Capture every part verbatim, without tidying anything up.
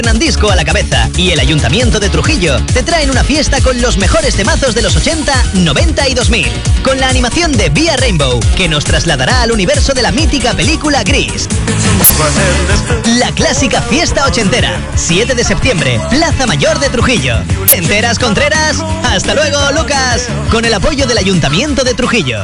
Fernandisco a la cabeza y el Ayuntamiento de Trujillo te traen una fiesta con los mejores temazos de los ochenta, noventa y dos mil, con la animación de Vía Rainbow, que nos trasladará al universo de la mítica película Gris. La clásica fiesta ochentera, siete de septiembre, Plaza Mayor de Trujillo. ¿Te enteras, Contreras? ¡Hasta luego, Lucas! Con el apoyo del Ayuntamiento de Trujillo.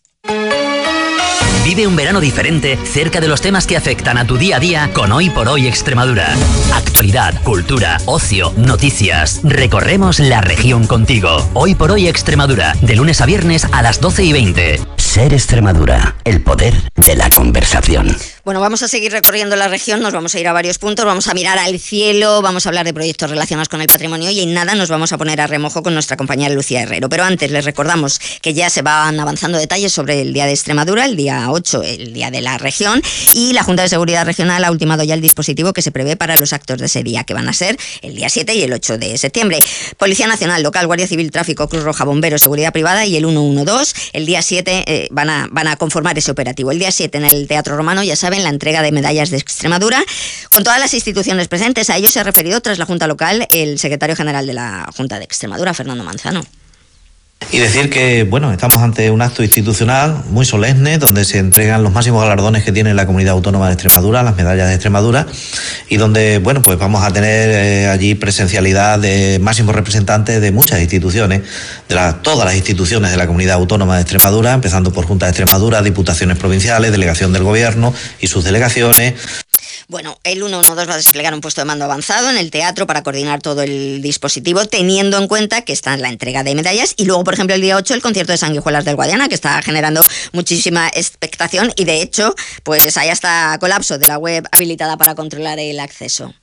Vive un verano diferente cerca de los temas que afectan a tu día a día con Hoy por Hoy Extremadura. Actualidad, cultura, ocio, noticias. Recorremos la región contigo. Hoy por Hoy Extremadura, de lunes a viernes a las doce y veinte. Ser Extremadura, el poder de la conversación. Bueno, vamos a seguir recorriendo la región, nos vamos a ir a varios puntos, vamos a mirar al cielo, vamos a hablar de proyectos relacionados con el patrimonio y en nada nos vamos a poner a remojo con nuestra compañera Lucía Herrero. Pero antes les recordamos que ya se van avanzando detalles sobre el Día de Extremadura, el día ocho, el Día de la Región, y la Junta de Seguridad Regional ha ultimado ya el dispositivo que se prevé para los actos de ese día, que van a ser el día siete y el ocho de septiembre. Policía Nacional, Local, Guardia Civil, Tráfico, Cruz Roja, Bomberos, Seguridad Privada y el ciento doce, el día siete eh, van, a, van a conformar ese operativo. El día siete en el Teatro Romano, ya saben, la entrega de medallas de Extremadura, con todas las instituciones presentes. A ello se ha referido tras la Junta Local el secretario general de la Junta de Extremadura, Fernando Manzano. Y decir que, bueno, estamos ante un acto institucional muy solemne, donde se entregan los máximos galardones que tiene la Comunidad Autónoma de Extremadura, las medallas de Extremadura, y donde, bueno, pues vamos a tener eh, allí presencialidad de máximos representantes de muchas instituciones, de la, todas las instituciones de la Comunidad Autónoma de Extremadura, empezando por Junta de Extremadura, diputaciones provinciales, delegación del Gobierno y sus delegaciones. Bueno, el ciento doce va a desplegar un puesto de mando avanzado en el teatro para coordinar todo el dispositivo, teniendo en cuenta que está en la entrega de medallas. Y luego, por ejemplo, el día ocho, el concierto de Sanguijuelas del Guadiana, que está generando muchísima expectación y, de hecho, pues hay hasta colapso de la web habilitada para controlar el acceso.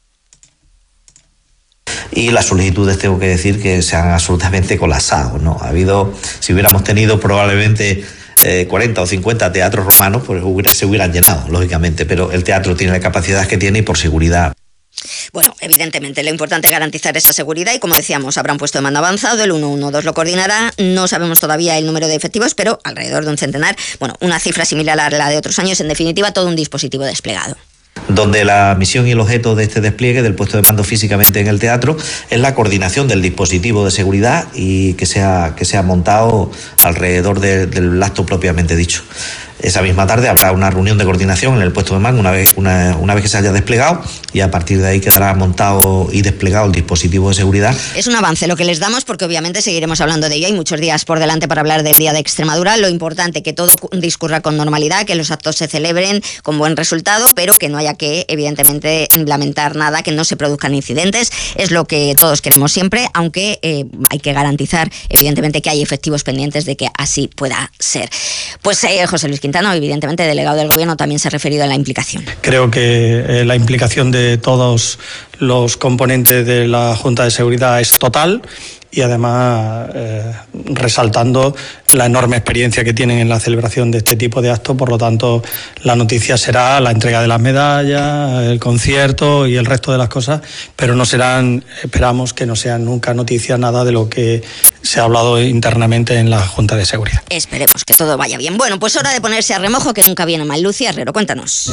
Y las solicitudes, tengo que decir, que se han absolutamente colapsado, ¿no? Ha habido, si hubiéramos tenido probablemente Eh, cuarenta o cincuenta teatros romanos, pues hubiera, se hubieran llenado, lógicamente, pero el teatro tiene la capacidad que tiene y por seguridad. Bueno, evidentemente lo importante es garantizar esa seguridad y, como decíamos, habrá un puesto de mando avanzado, el ciento doce lo coordinará, no sabemos todavía el número de efectivos, pero alrededor de un centenar, bueno, una cifra similar a la de otros años, en definitiva, todo un dispositivo desplegado. Donde la misión y el objeto de este despliegue del puesto de mando físicamente en el teatro es la coordinación del dispositivo de seguridad y que sea, que sea montado alrededor de, del acto propiamente dicho. Esa misma tarde habrá una reunión de coordinación en el puesto de mando una vez, una, una vez que se haya desplegado, y a partir de ahí quedará montado y desplegado el dispositivo de seguridad. Es un avance lo que les damos, porque obviamente seguiremos hablando de ello. Hay muchos días por delante para hablar del Día de Extremadura. Lo importante, que todo discurra con normalidad, que los actos se celebren con buen resultado, pero que no haya que, evidentemente, lamentar nada, que no se produzcan incidentes. Es lo que todos queremos siempre, aunque eh, hay que garantizar, evidentemente, que hay efectivos pendientes de que así pueda ser. Pues eh, José Luis Quintano, evidentemente, delegado del Gobierno, también se ha referido a la implicación. Creo que eh, la implicación de todos los componentes de la Junta de Seguridad es total, y además eh, resaltando la enorme experiencia que tienen en la celebración de este tipo de actos. Por lo tanto, la noticia será la entrega de las medallas, el concierto y el resto de las cosas, pero no serán, esperamos que no sean nunca noticias nada de lo que se ha hablado internamente en la Junta de Seguridad. Esperemos que todo vaya bien. Bueno, pues hora de ponerse a remojo, que nunca viene mal. Lucía Herrero, cuéntanos.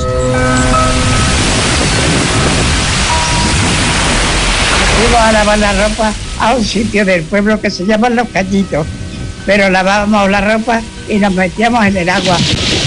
Fuimos a lavar la ropa a un sitio del pueblo que se llama Los Cañitos, pero lavábamos la ropa y nos metíamos en el agua.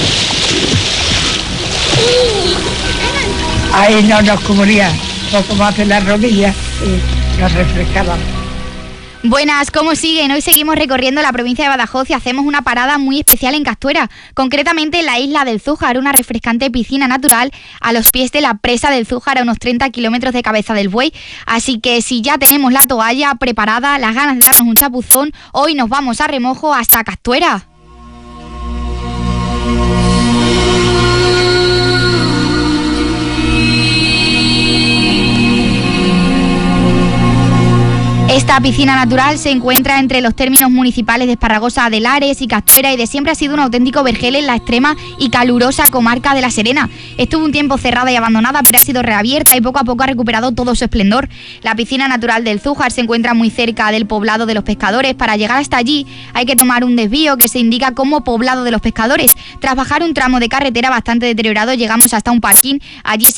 Ahí no nos cubría, poco más de las rodillas, y nos refrescábamos. Buenas, ¿cómo siguen? Hoy seguimos recorriendo la provincia de Badajoz y hacemos una parada muy especial en Castuera, concretamente en la isla del Zújar, una refrescante piscina natural a los pies de la presa del Zújar, a unos treinta kilómetros de Cabeza del Buey. Así que si ya tenemos la toalla preparada, las ganas de darnos un chapuzón, hoy nos vamos a remojo hasta Castuera. Esta piscina natural se encuentra entre los términos municipales de Esparragosa de Lares y Castuera, y de siempre ha sido un auténtico vergel en la extrema y calurosa comarca de La Serena. Estuvo un tiempo cerrada y abandonada, pero ha sido reabierta y poco a poco ha recuperado todo su esplendor. La piscina natural del Zújar se encuentra muy cerca del poblado de los Pescadores. Para llegar hasta allí hay que tomar un desvío que se indica como poblado de los Pescadores. Tras bajar un tramo de carretera bastante deteriorado, llegamos hasta un parking. Allí se